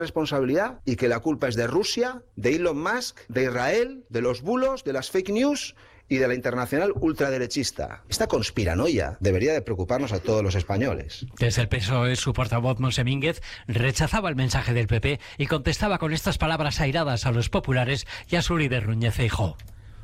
responsabilidad y que la culpa es de Rusia, de Elon Musk, de Israel, de los bulos, de las fake news y de la internacional ultraderechista. Esta conspiranoia debería de preocuparnos a todos los españoles. Desde el PSOE, su portavoz Montse Mínguez rechaza el mensaje del PP y contestaba con estas palabras airadas a los populares y a su líder Núñez Feijóo.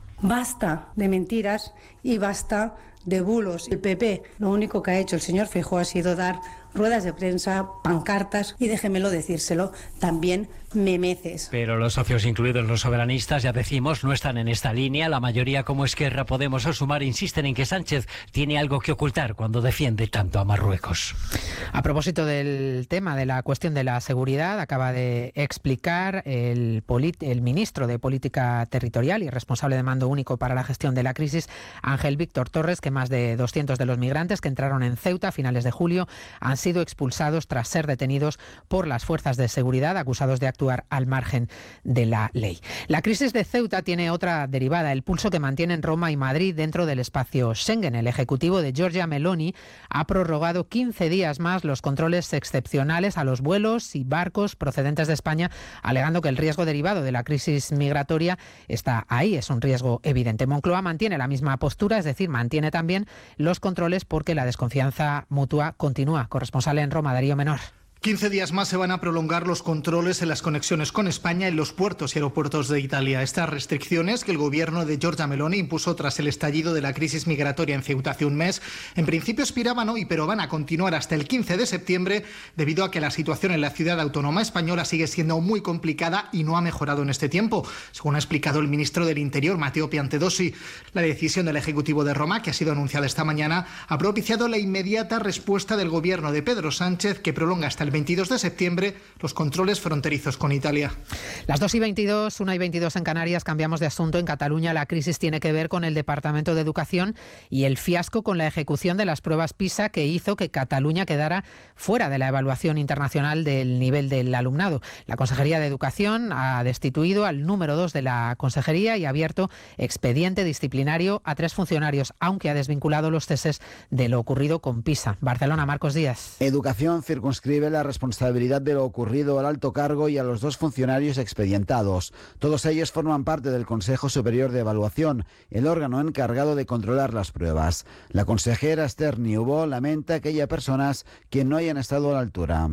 Basta de mentiras y basta de bulos. El PP, lo único que ha hecho el señor Feijóo ha sido dar ruedas de prensa, pancartas y, déjemelo decírselo, también memeces. Pero los socios, incluidos los soberanistas, ya decimos, no están en esta línea. La mayoría, como Esquerra, Podemos o Sumar, insisten en que Sánchez tiene algo que ocultar cuando defiende tanto a Marruecos. A propósito del tema de la cuestión de la seguridad, acaba de explicar el ministro de Política Territorial y responsable de mando único para la gestión de la crisis, Ángel Víctor Torres, que más de 200 de los migrantes que entraron en Ceuta a finales de julio han sido expulsados tras ser detenidos por las fuerzas de seguridad, acusados de actuar al margen de la ley. La crisis de Ceuta tiene otra derivada, el pulso que mantienen Roma y Madrid dentro del espacio Schengen. El ejecutivo de Giorgia Meloni ha prorrogado 15 días más los controles excepcionales a los vuelos y barcos procedentes de España, alegando que el riesgo derivado de la crisis migratoria está ahí, es un riesgo evidente. Moncloa mantiene la misma postura, es decir, mantiene también los controles porque la desconfianza mutua continúa. Corresponsal en Roma, Darío Menor. 15 días más se van a prolongar los controles en las conexiones con España en los puertos y aeropuertos de Italia. Estas restricciones que el gobierno de Giorgia Meloni impuso tras el estallido de la crisis migratoria en Ceuta hace un mes, en principio expiraban hoy, pero van a continuar hasta el 15 de septiembre debido a que la situación en la ciudad autónoma española sigue siendo muy complicada y no ha mejorado en este tiempo, según ha explicado el ministro del Interior, Matteo Piantedosi. La decisión del Ejecutivo de Roma, que ha sido anunciada esta mañana, ha propiciado la inmediata respuesta del gobierno de Pedro Sánchez, que prolonga hasta el 22 de septiembre los controles fronterizos con Italia. Las 2:22, 1:22 en Canarias. Cambiamos de asunto. En Cataluña la crisis tiene que ver con el Departamento de Educación y el fiasco con la ejecución de las pruebas PISA que hizo que Cataluña quedara fuera de la evaluación internacional del nivel del alumnado. La Consejería de Educación ha destituido al número 2 de la Consejería y ha abierto expediente disciplinario a 3 funcionarios, aunque ha desvinculado los ceses de lo ocurrido con PISA. Barcelona, Marcos Díaz. Educación circunscribe la responsabilidad de lo ocurrido al alto cargo y a los 2 funcionarios expedientados. Todos ellos forman parte del Consejo Superior de Evaluación, el órgano encargado de controlar las pruebas. La consejera Esther Niubó lamenta que haya personas que no hayan estado a la altura.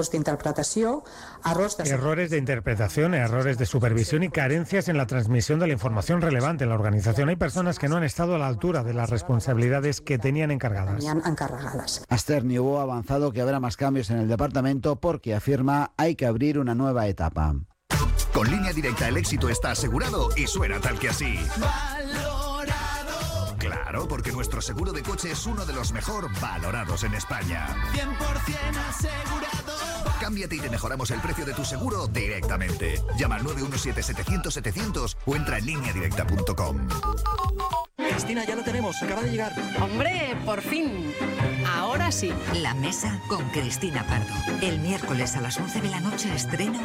Errores de interpretación, errores de supervisión y carencias en la transmisión de la información relevante en la organización. Hay personas que no han estado a la altura de las responsabilidades que tenían encargadas. Esther Niubó ha avanzado que habrá más cambios en el departamento porque, afirma, hay que abrir una nueva etapa. Con Línea Directa el éxito está asegurado y suena tal que así. ¡Valorado! Claro, porque nuestro seguro de coche es uno de los mejor valorados en España. 100% asegurado. Cámbiate y te mejoramos el precio de tu seguro directamente. Llama al 917-700-700 o entra en lineadirecta.com. Cristina, ya lo tenemos, acaba de llegar. ¡Hombre, por fin! Ahora sí. La Mesa con Cristina Pardo. El miércoles a las 11 de la noche estreno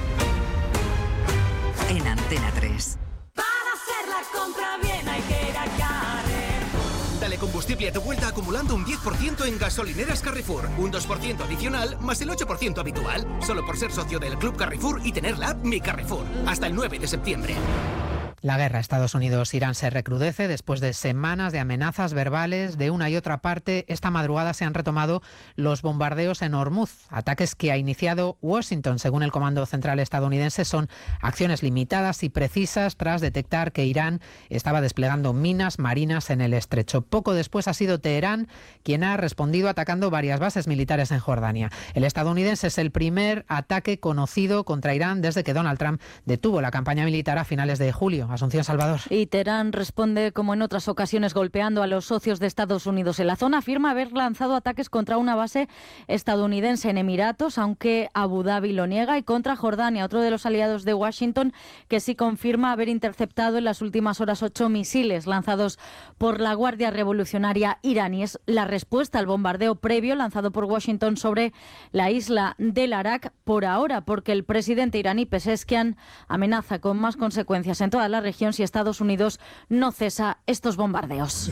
en Antena 3. Para hacer la compra bien hay que ir a Carrefour. Dale combustible a tu vuelta acumulando un 10% en gasolineras Carrefour. Un 2% adicional más el 8% habitual. Solo por ser socio del Club Carrefour y tener la app Mi Carrefour. Hasta el 9 de septiembre. La guerra Estados Unidos-Irán se recrudece después de semanas de amenazas verbales de una y otra parte. Esta madrugada se han retomado los bombardeos en Hormuz, ataques que ha iniciado Washington. Según el Comando Central estadounidense, son acciones limitadas y precisas tras detectar que Irán estaba desplegando minas marinas en el estrecho. Poco después ha sido Teherán quien ha respondido atacando varias bases militares en Jordania. El estadounidense es el primer ataque conocido contra Irán desde que Donald Trump detuvo la campaña militar a finales de julio. Asunción Salvador. Y Teherán responde, como en otras ocasiones, golpeando a los socios de Estados Unidos en la zona. Afirma haber lanzado ataques contra una base estadounidense en Emiratos, aunque Abu Dhabi lo niega, y contra Jordania, otro de los aliados de Washington, que sí confirma haber interceptado en las últimas horas 8 misiles lanzados por la Guardia Revolucionaria iraní. Es la respuesta al bombardeo previo lanzado por Washington sobre la isla del Arak, por ahora, porque el presidente iraní Pezeshkian amenaza con más consecuencias en toda la región si Estados Unidos no cesa estos bombardeos.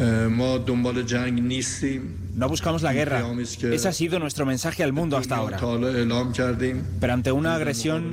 No buscamos la guerra. Ese ha sido nuestro mensaje al mundo hasta ahora. Pero ante una agresión